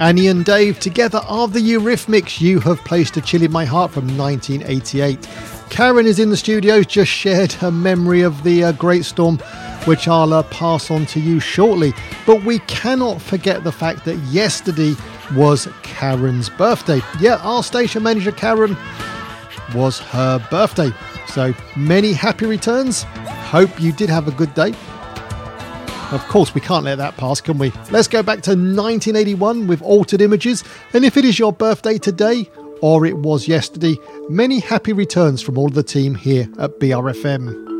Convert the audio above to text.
Annie and Dave together are the Eurythmics. You Have Placed a Chill in My Heart from 1988. Karen is in the studios, just shared her memory of the Great Storm, which I'll pass on to you shortly. But we cannot forget the fact that yesterday was Karen's birthday. Yeah, our station manager Karen, was her birthday. So many happy returns. Hope you did have a good day. Of course, we can't let that pass, can we? Let's go back to 1981 with Altered Images. And if it is your birthday today, or it was yesterday, many happy returns from all of the team here at BRFM.